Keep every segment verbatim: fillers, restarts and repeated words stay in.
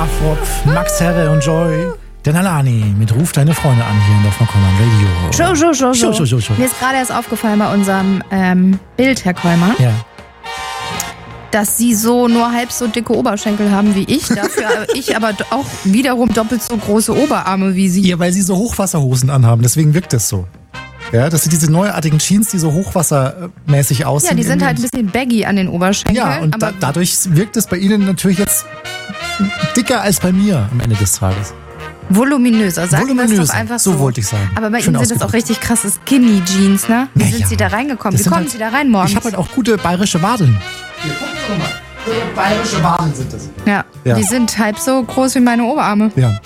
Afrop, Max Herre und Joy. Der Nalani mit Ruf deine Freunde an hier in Dorf Kollmann Radio. Jo, jo, jo, jo. Jo, jo, jo, jo. Mir ist gerade erst aufgefallen bei unserem ähm, Bild, Herr Kollmann, Ja. dass Sie so nur halb so dicke Oberschenkel haben wie ich. Dafür ich aber auch wiederum doppelt so große Oberarme wie Sie. Ja, weil sie so Hochwasserhosen anhaben, deswegen wirkt das so. Ja, das sind diese neuartigen Jeans, die so hochwassermäßig aussehen. Ja, die sind halt ein bisschen baggy an den Oberschenkeln. Ja, und aber da, dadurch wirkt es bei Ihnen natürlich jetzt dicker als bei mir am Ende des Tages. voluminöser, sagen wir es Voluminöser, doch einfach so. so wollte ich sagen. Aber bei Schön Ihnen sind das auch ausgedrückt. richtig krasse Skinny-Jeans, ne? Wie Ja, sind ja. Sie da reingekommen? Das Wie sind kommen halt- Sie da rein morgens? Ich habe halt auch gute bayerische Wadeln. Hier, gucken Sie mal. Bayerische Wadeln sind das. ja, Ja. die sind halb so groß wie meine Oberarme. Ja.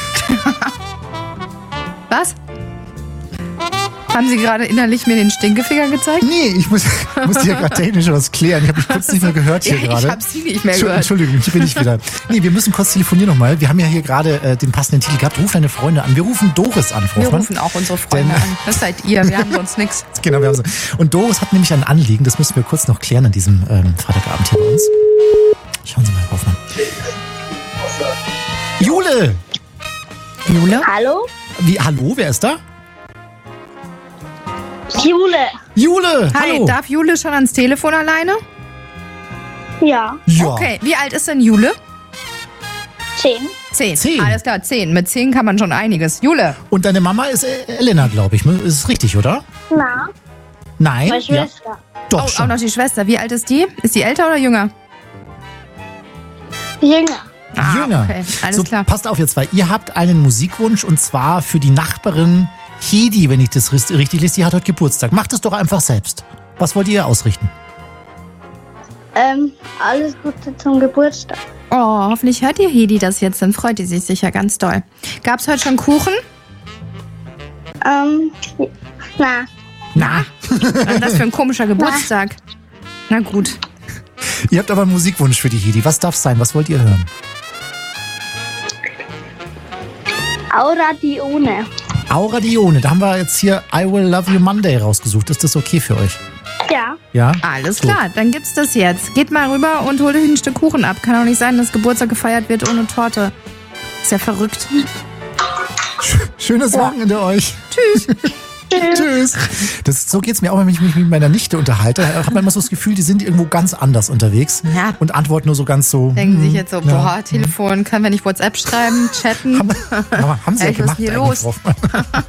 Was? Haben Sie gerade innerlich mir den Stinkefinger gezeigt? Nee, ich muss, ich muss hier gerade technisch was klären. Ich habe mich kurz nicht mehr gehört hier Ja, gerade. ich habe Sie nicht mehr Entschu- gehört. Entschuldigung, hier bin ich wieder. Nee, wir müssen kurz telefonieren nochmal. Wir haben ja hier gerade äh, den passenden Titel gehabt. Ruf deine Freunde an. Wir rufen Doris an, Frau Wir Hoffmann. rufen auch unsere Freunde Denn- an. Das seid ihr, wir haben sonst nichts. Genau, wir haben so. Und Doris hat nämlich ein Anliegen, das müssen wir kurz noch klären an diesem ähm, Freitagabend hier bei uns. Schauen Sie mal, Herr Hoffmann. Jule! Jule? Hallo? Wie, hallo, wer ist da? Jule. Jule! Hi, hallo! darf Jule schon ans Telefon alleine? Ja. Ja. Okay, wie alt ist denn Jule? Zehn. Zehn. Zehn. Alles klar, zehn. Mit zehn kann man schon einiges. Jule. Und deine Mama ist äh, Elena, glaube ich. Ist es richtig, oder? Na, Nein? meine Ja. Schwester. Doch Oh, auch schon. noch die Schwester. Wie alt ist die? Ist die älter oder jünger? Jünger. Ah, Jünger. okay, alles so, klar. passt auf jetzt, weil ihr habt einen Musikwunsch und zwar für die Nachbarin Hedi, wenn ich das ris- richtig lese, die hat heute Geburtstag. Macht es doch einfach selbst. Was wollt ihr ausrichten? Ähm, alles Gute zum Geburtstag. Oh, hoffentlich hört ihr Hedi das jetzt, dann freut die sich sicher ganz doll. Gab's heute schon Kuchen? Ähm, na, Na, Was ist das für ein komischer Geburtstag? Na gut. ihr habt aber einen Musikwunsch für die Hedi. Was darf sein? Was wollt ihr hören? Aura Dione. Aura Dione, da haben wir jetzt hier I Will Love You Monday rausgesucht. Ist das okay für euch? Ja. Ja? Alles Gut. klar, dann gibt's das jetzt. Geht mal rüber und holt euch ein Stück Kuchen ab. Kann doch nicht sein, dass Geburtstag gefeiert wird ohne Torte. Ist ja verrückt. Schönes Wochenende euch. Tschüss. Tschüss. Das, so geht's mir auch, wenn ich mich mit meiner Nichte unterhalte. Da hat man immer so das Gefühl, die sind irgendwo ganz anders unterwegs Ja. und antworten nur so ganz so. Denken hm, sich jetzt so, ja. boah, Telefon, können wir nicht WhatsApp schreiben, chatten? Haben, haben, haben sie ja Ey, was ist gemacht. hier eigentlich, los? Frau Hoffmann.